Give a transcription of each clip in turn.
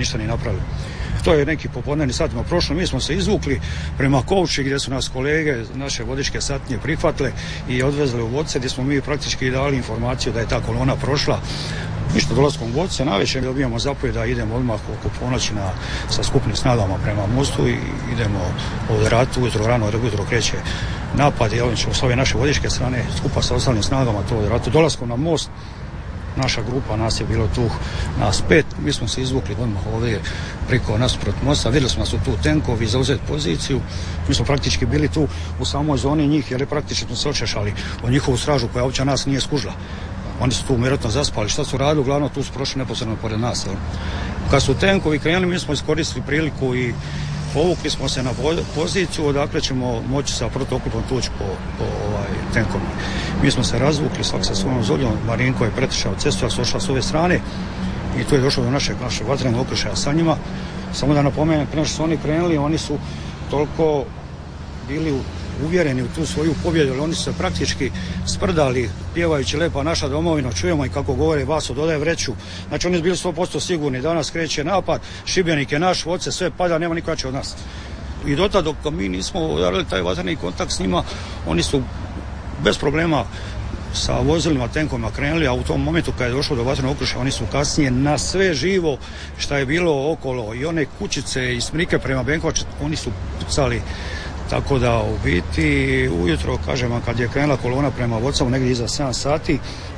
ništa ni napravili. To je neki popodnevni satima prošlo. Mi smo se izvukli prema Kovči gdje su nas kolege naše vodičke satnije prihvatile i odvezli u Vodce gdje smo mi praktički dali informaciju da je ta kolona prošla. Ništa, dolaskom u Vodce, navečer dobijamo zapovjed da idemo odmah oko ponoći sa skupnim snagama prema mostu i idemo od ratu, rano ujutro kreće napad i ćemo s ove naše vodičke strane skupa sa ostalim snagama to od ratu. Dolaskom na most, naša grupa, nas je bilo tu, nas 5, mi smo se izvukli odmah ovdje preko nasuprot mosta, vidjeli smo da su tu tenkovi zauzeti poziciju, mi smo praktički bili tu u samoj zoni njih jer je praktično smo se očešali o njihovu stražu koja uopće nas nije skužila. Oni su tu vjerojatno zaspali, šta su radili, uglavnom tu su prošli neposredno pored nas. Jel? Kad su tenkovi krenuli, mi smo iskoristili priliku i povukli smo se na poziciju odakle ćemo moći sa protuoklopom tući po tenkovima. Mi smo se razvukli svak sa svojom zoljom, Marinko je pretišao cestu, ja su ošla s ove strane i tu je došlo do našeg vatrenog okršaja sa njima. Samo da napomenem, prema što su oni krenuli, oni su toliko bili uvjereni u tu svoju pobjedu, jer oni su se praktički sprdali pjevajući Lepa naša domovina, čujemo i kako govore Vaso dodaje vreću, znači oni su bili 100% sigurni, danas kreće napad, Šibenik je naš, Vodce, sve pada, nema niko jači od nas. I do tada dok mi nismo udarili taj vatreni kontakt s njima, oni su bez problema sa vozilima, tenkovima krenuli, a u tom momentu kad je došlo do vatrenog okršaja, oni su kasnije na sve živo što je bilo okolo i one kućice i smrike prema Benkovaču, oni su pucali. Tako da u biti ujutro, kažem vam, kad je krenula kolona prema Vodcama negdje iza 7 sati,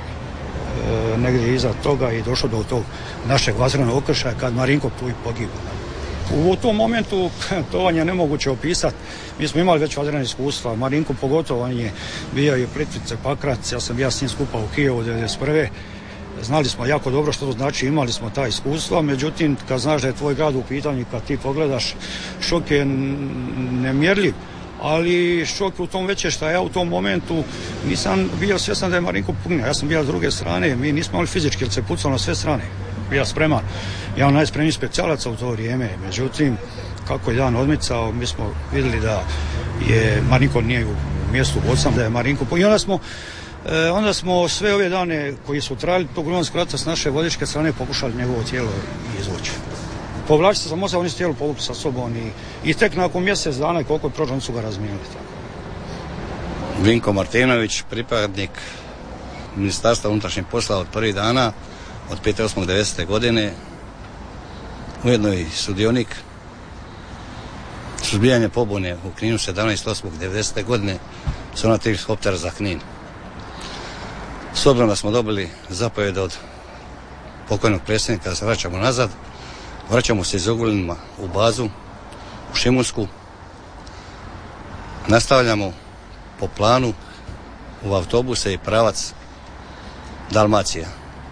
negdje iza toga i došlo do tog našeg vatrenog okršaja kad Marinko tu i pogibao. U tom momentu to vam je nemoguće opisati. Mi smo imali već vatrena iskustva, Marinko pogotovo, on je bio i Plitvice, Pakrac, ja sam bio s njim skupa u Kijevu 1991. Znali smo jako dobro što to znači, imali smo ta iskustva, međutim kad znaš da je tvoj grad u pitanju, kad ti pogledaš, šok je nemjerljiv, ali šok je u tom veće što ja u tom momentu nisam bio svjestan da je Marinko poginuo. Ja sam bio s druge strane, mi nismo imali fizički jer se pucalo na sve strane, bio spreman, ja najspremniji specijalaca u to vrijeme, međutim kako je dan odmicao, mi smo vidjeli da je Marinko nije u mjestu Vodcama, da je Marinko poginuo. Onda smo sve ove dane koji su trajali tog Rujanskog rata s naše vodičke strane pokušali njegovo tijelo izvući. Povlači se sa mosta, oni su tijelo povukli sa sobom i tek nakon mjesec dana koliko je prošlo, oni su ga razminuli. Vinko Martinović, pripadnik Ministarstva unutrašnjih poslova od prvih dana, od 5.8.1990. godine, ujedno i sudionik suzbijanja pobune u Kninu 17.8.1990. godine s ona 3 helikoptera za Knin. S obzirom da smo dobili zapovjed od pokojnog predsjednika da se vraćamo nazad, vraćamo se iz Ogulina u bazu u Šimunsku, nastavljamo po planu u autobuse i pravac Dalmacija.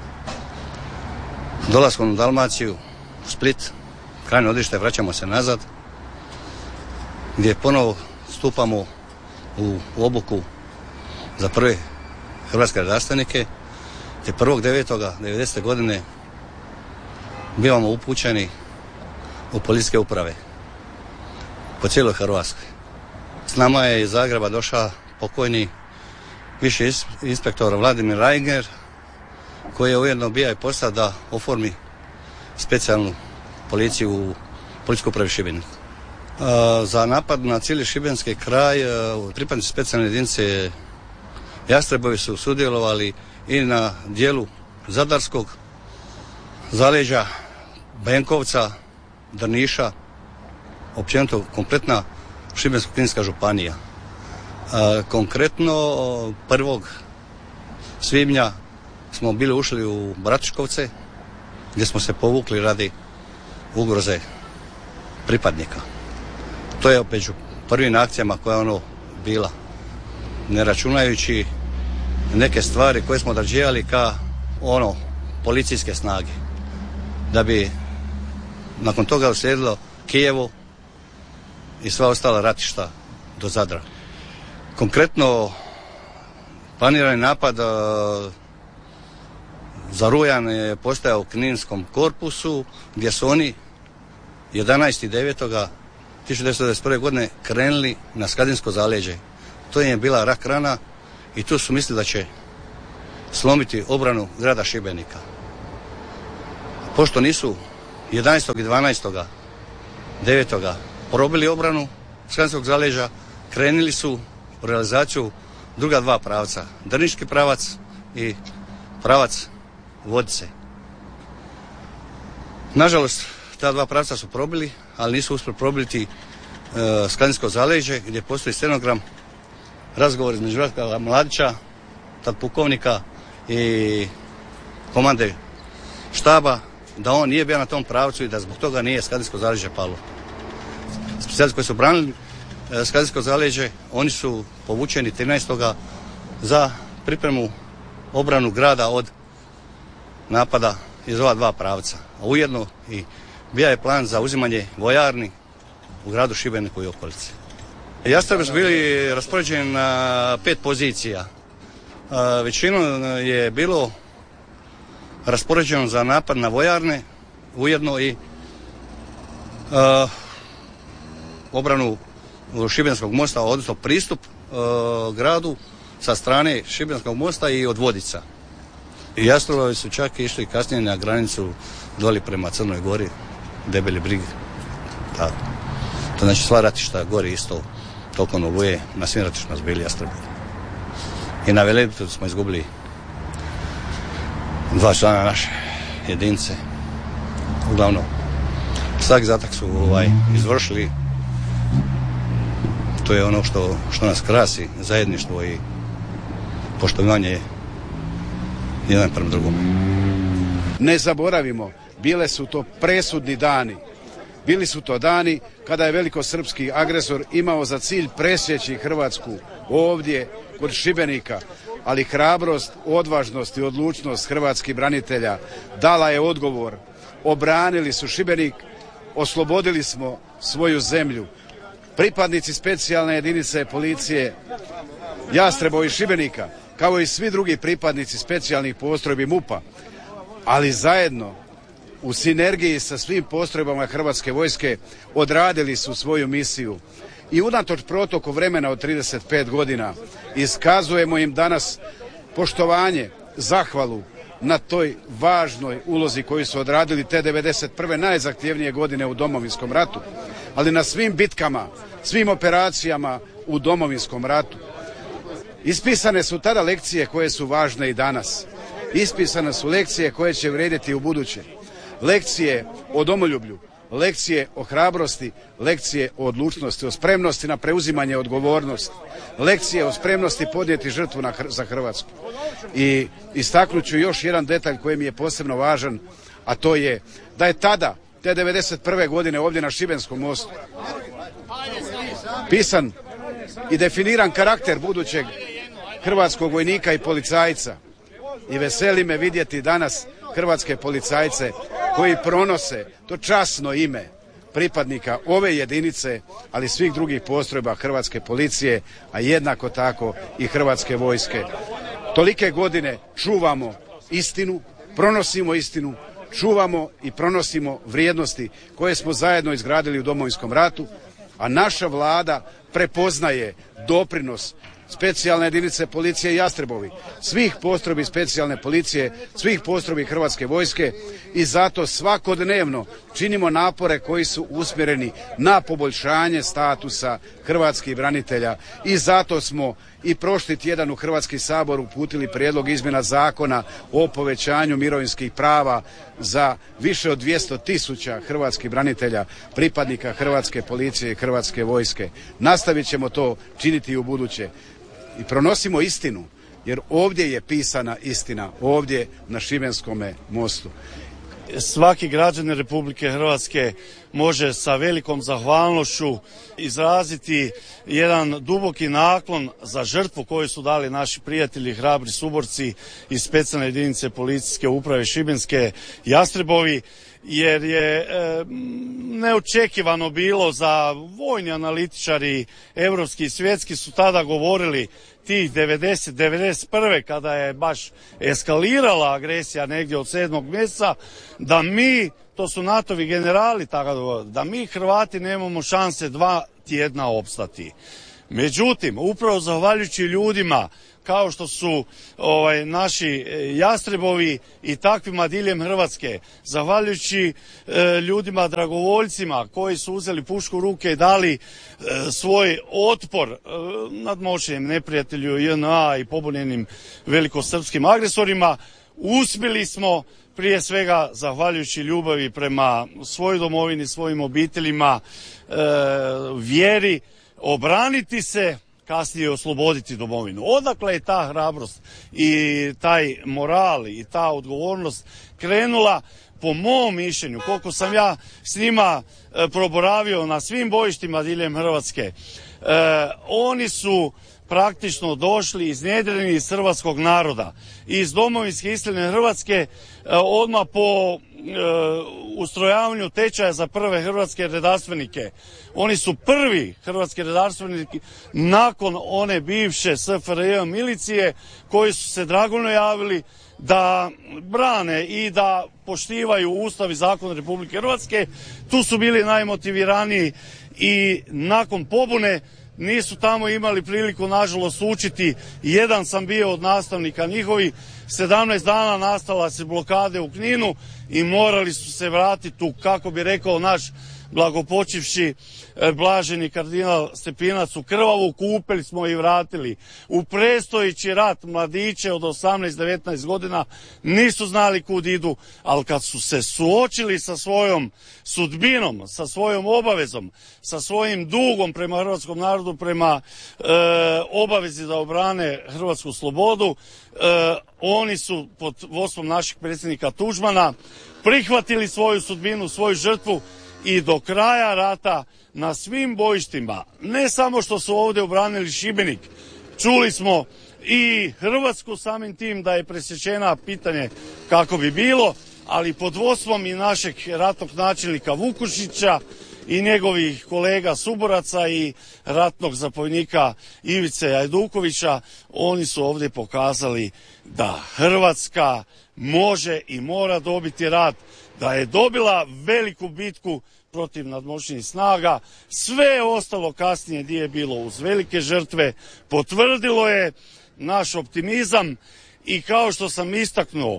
Dolaskom u Dalmaciju, u Split, krajnje odlište, vraćamo se nazad, gdje ponovo stupamo u obuku za prve hrvatske redarstvenike, te 1.9.1990. godine bivamo upućeni u policijske uprave po cijeloj Hrvatskoj. S nama je iz Zagreba došao pokojni viši inspektor Vladimir Reinger, koji je ujedno bio i posao da oformi specijalnu policiju u policijskoj upravi Šibeniku. Za napad na cijeli šibenski kraj pripadnici specijalne jedinice Jastrebovi su sudjelovali i na dijelu Zadarskog zaleđa, Benkovca, Drniša, općenito kompletna Šibensko-kninska županija. Konkretno 1. svibnja smo bili ušli u Bratuškovce gdje smo se povukli radi ugroze pripadnika. To je među prvim akcijama koja je bila, ne računajući neke stvari koje smo odrađivali ka policijske snage, da bi nakon toga uslijedilo Kijevo i sva ostala ratišta do Zadra. Konkretno planirani napad za rujan je postojao u Kninskom korpusu, gdje su oni 11.9.1991. godine krenuli na Skadinsko zaleđe. To im je bila rak rana i tu su mislili da će slomiti obranu grada Šibenika. Pošto nisu 11. i 12. 9. probili obranu Skanskog zaleđa, krenuli su u realizaciju druga dva pravca, Drniški pravac i pravac Vodice. Nažalost, ta dva pravca su probili, ali nisu uspjeli probiti Skansko zaleđe, gdje postoji stenogram, razgovor između Ratka Mladića, tad pukovnika, i komande štaba, da on nije bio na tom pravcu i da zbog toga nije Skadinsko zaleđe palo. Specijalisti koji su branili Skadinsko zaleđe, oni su povučeni 13. za pripremu obranu grada od napada iz ova dva pravca. A ujedno i bio je plan za uzimanje vojarni u gradu Šibeniku i okolici. Jastrebi su bili raspoređeni na 5 pozicija. Većinom je bilo raspoređeno za napad na vojarne, ujedno i obranu Šibenskog mosta, odnosno pristup gradu sa strane Šibenskog mosta i od Vodica. Jastrebi su čak išli kasnije na granicu doli prema Crnoj Gori, Debeli Brig. To znači sva ratišta gori isto tokom Oluje, na svim ratištima su bili Jastrebi. I na Velebitu smo izgubili 2 člana naše jedinice. Uglavnom, svaki zatak su izvršili. To je ono što nas krasi, zajedništvo i poštovanje jedan prema drugom. Ne zaboravimo, bile su to presudni dani. Bili su to dani kada je velikosrpski agresor imao za cilj presjeći Hrvatsku ovdje kod Šibenika, ali hrabrost, odvažnost i odlučnost hrvatskih branitelja dala je odgovor. Obranili su Šibenik, oslobodili smo svoju zemlju. Pripadnici specijalne jedinice policije Jastrebo i Šibenika, kao i svi drugi pripadnici specijalnih postrojbi MUP-a, ali zajedno u sinergiji sa svim postrojbama Hrvatske vojske odradili su svoju misiju. I unatoč protoku vremena od 35 godina iskazujemo im danas poštovanje, zahvalu na toj važnoj ulozi koju su odradili te 91. najzahtjevnije godine u Domovinskom ratu, ali na svim bitkama, svim operacijama u Domovinskom ratu. Ispisane su tada lekcije koje su važne i danas. Ispisane su lekcije koje će vrijediti u buduće. Lekcije o domoljublju, lekcije o hrabrosti, lekcije o odlučnosti, o spremnosti na preuzimanje odgovornosti, lekcije o spremnosti podnijeti žrtvu za Hrvatsku. I istaknut ću još jedan detalj koji mi je posebno važan, a to je da je tada, te 91. godine ovdje na Šibenskom mostu, pisan i definiran karakter budućeg hrvatskog vojnika i policajca. I veseli me vidjeti danas hrvatske policajce koji pronose to časno ime pripadnika ove jedinice, ali svih drugih postrojba Hrvatske policije, a jednako tako i Hrvatske vojske. Tolike godine čuvamo istinu, pronosimo istinu, čuvamo i pronosimo vrijednosti koje smo zajedno izgradili u Domovinskom ratu, a naša vlada prepoznaje doprinos specijalne jedinice policije Jastrebovi, svih postrojbi specijalne policije, svih postrojbi Hrvatske vojske i zato svakodnevno činimo napore koji su usmjereni na poboljšanje statusa hrvatskih branitelja i zato smo i prošli tjedan u Hrvatski sabor uputili prijedlog izmjena zakona o povećanju mirovinskih prava za više od 200.000 hrvatskih branitelja, pripadnika Hrvatske policije i Hrvatske vojske. Nastavit ćemo to činiti i u buduće. I pronosimo istinu, jer ovdje je pisana istina, ovdje na Šibenskome mostu. Svaki građanin Republike Hrvatske može sa velikom zahvalnošću izraziti jedan duboki naklon za žrtvu koju su dali naši prijatelji, hrabri suborci iz specijalne jedinice policijske uprave Šibenske Jastrebovi, jer je neočekivano bilo za vojni analitičari, europski i svjetski su tada govorili tih 91. kada je baš eskalirala agresija negdje od 7. mjeseca, da mi, to su NATO-vi generali tako govorili, da mi Hrvati nemamo šanse 2 tjedna opstati. Međutim, upravo zahvaljujući ljudima kao što su naši Jastrebovi i takvima diljem Hrvatske, zahvaljujući ljudima dragovoljcima koji su uzeli pušku u ruke i dali svoj otpor nadmoćnim neprijatelju JNA i pobunjenim velikosrpskim agresorima, uspjeli smo prije svega zahvaljujući ljubavi prema svojoj domovini, svojim obiteljima, vjeri, obraniti se, kasnije osloboditi domovinu. Odakle je ta hrabrost i taj moral i ta odgovornost krenula? Po mom mišljenju, koliko sam ja s njima proboravio na svim bojištima diljem Hrvatske, oni su praktično došli iznjedreni iz hrvatskog naroda, iz domovinske iseljene Hrvatske, odmah po ustrojavanju tečaja za prve hrvatske redarstvenike. Oni su prvi hrvatski redarstveniki nakon one bivše SFRJ milicije koji su se dragovoljno javili da brane i da poštivaju Ustav i zakon Republike Hrvatske. Tu su bili najmotiviraniji i nakon pobune nisu tamo imali priliku, nažalost, učiti. Jedan sam bio od nastavnika njihovih. 17 dana nastala se blokade u Kninu i morali su se vratiti tu, kako bi rekao naš blagopočivši blaženi kardinal Stepinac, u krvavu kupelj smo i vratili. U predstojeći rat mladiće od 18-19 godina nisu znali kud idu, ali kad su se suočili sa svojom sudbinom, sa svojom obavezom, sa svojim dugom prema hrvatskom narodu, prema obavezi da obrane hrvatsku slobodu, oni su pod vodstvom našeg predsjednika Tuđmana prihvatili svoju sudbinu, svoju žrtvu i do kraja rata na svim bojištima, ne samo što su ovdje obranili Šibenik, čuli smo i Hrvatsku samim tim da je presječena, pitanje kako bi bilo, ali pod vodstvom i našeg ratnog načelnika Vukušića i njegovih kolega suboraca i ratnog zapovjednika Ivice Ajdukovića, oni su ovdje pokazali da Hrvatska može i mora dobiti rat, da je dobila veliku bitku protiv nadmoćnih snaga. Sve ostalo kasnije gdje je bilo uz velike žrtve potvrdilo je naš optimizam i kao što sam istaknuo,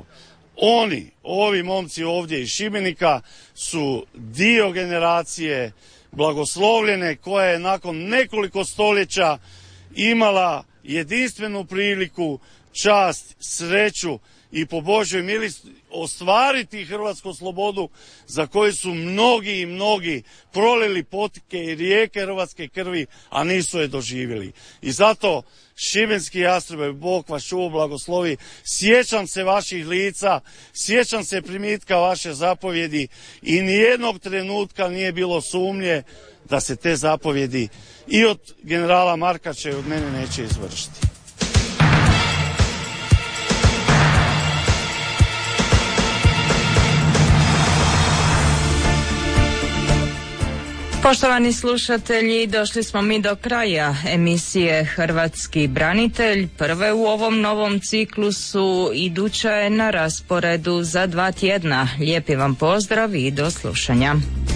ovi momci ovdje iz Šibenika su dio generacije blagoslovljene koja je nakon nekoliko stoljeća imala jedinstvenu priliku, čast, sreću i po Božjoj milosti ostvariti hrvatsku slobodu za koju su mnogi i mnogi prolili potike i rijeke hrvatske krvi, a nisu je doživjeli. I zato šibenski Jastrebe, Bog vas čuva, blagoslovi, sjećam se vaših lica, sjećam se primitka vaše zapovjedi i nijednog trenutka nije bilo sumnje da se te zapovjedi i od generala Markača i od mene neće izvršiti. Poštovani slušatelji, došli smo mi do kraja emisije Hrvatski branitelj, prve u ovom novom ciklusu. Iduća je na rasporedu za 2 tjedna. Lijepi vam pozdrav i do slušanja.